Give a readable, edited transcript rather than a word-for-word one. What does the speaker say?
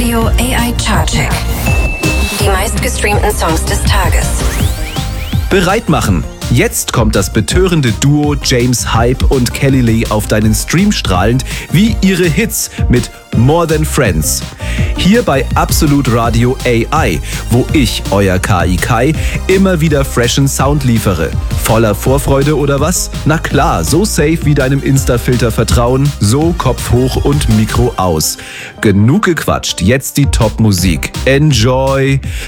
Radio AI Chartcheck. Die meistgestreamten Songs des Tages. Bereit machen. Jetzt kommt das betörende Duo James Hype und Kelly Lee auf deinen Stream strahlend wie ihre Hits mit More Than Friends. Hier bei Absolut Radio AI, wo ich, euer KI Kai, immer wieder freshen Sound liefere. Voller Vorfreude oder was? Na klar, so safe wie deinem Insta-Filter vertrauen, so Kopf hoch und Mikro aus. Genug gequatscht, jetzt die Top-Musik. Enjoy!